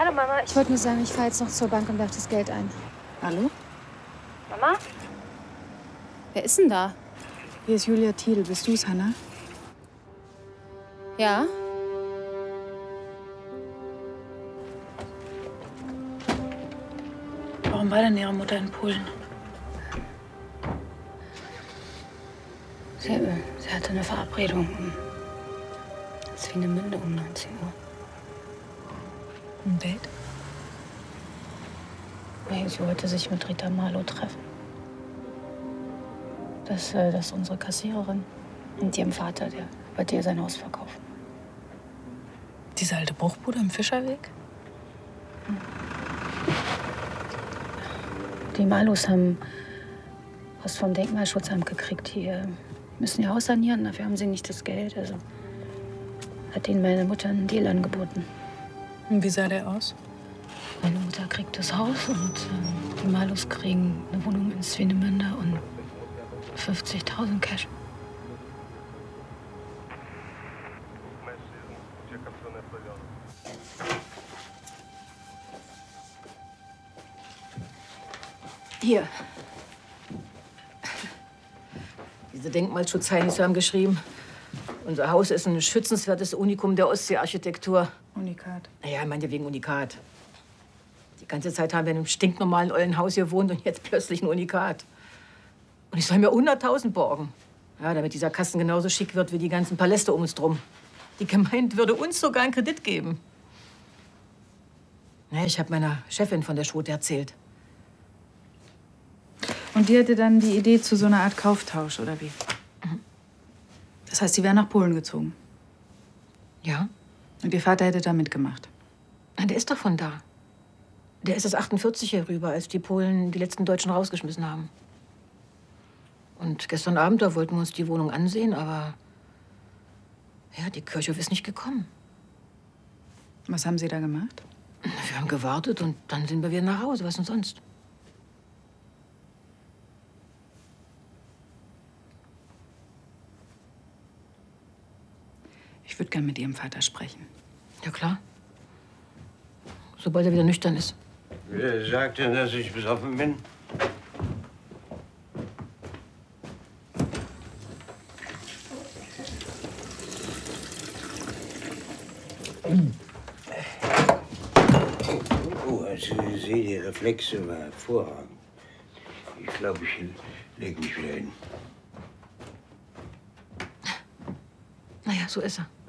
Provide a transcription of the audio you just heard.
Hallo Mama, ich wollte nur sagen, ich fahre jetzt noch zur Bank und werfe das Geld ein. Hallo? Mama? Wer ist denn da? Hier ist Julia Thiel. Bist du's, Hannah? Ja? Warum war denn Ihre Mutter in Polen? Sie hatte eine Verabredung in Swinemünde um 19 Uhr. Ein Date? Nee, sie wollte sich mit Rita Marlow treffen. Das ist unsere Kassiererin. Und ihrem Vater, der wollte ihr sein Haus verkaufen. Diese alte Bruchbude im Fischerweg? Die Marlows haben was vom Denkmalschutzamt gekriegt. Die müssen ihr Haus sanieren, dafür haben sie nicht das Geld. Also hat ihnen meine Mutter einen Deal angeboten. Und wie sah der aus? Meine Mutter kriegt das Haus und die Marlows kriegen eine Wohnung in Swinemünde und 50.000 Cash. Hier. Diese Denkmalschutzheinis haben geschrieben, unser Haus ist ein schützenswertes Unikum der Ostseearchitektur. Unikat. Naja, ich meine wegen Unikat. Die ganze Zeit haben wir in einem stinknormalen ollen Haus gewohnt und jetzt plötzlich ein Unikat. Und ich soll mir 100.000 borgen. Ja, damit dieser Kasten genauso schick wird wie die ganzen Paläste um uns drum. Die Gemeinde würde uns sogar einen Kredit geben. Ja, ich habe meiner Chefin von der Schote erzählt. Und die hatte dann die Idee zu so einer Art Kauftausch, oder wie? Das heißt, sie wäre nach Polen gezogen. Ja? Und ihr Vater hätte da mitgemacht. Na, der ist doch von da. Der ist erst 48 hier rüber, als die Polen die letzten Deutschen rausgeschmissen haben. Und gestern Abend, da wollten wir uns die Wohnung ansehen, aber ja, die Kirchhoff ist nicht gekommen. Was haben Sie da gemacht? Wir haben gewartet und dann sind wir wieder nach Hause. Was denn sonst? Ich würde gern mit Ihrem Vater sprechen. Ja, klar. Sobald er wieder nüchtern ist. Wer sagt denn, dass ich besoffen bin? Oh, also ich sehe, die Reflexe war hervorragend. Ich glaube, ich leg mich wieder hin. Naja, so ist er.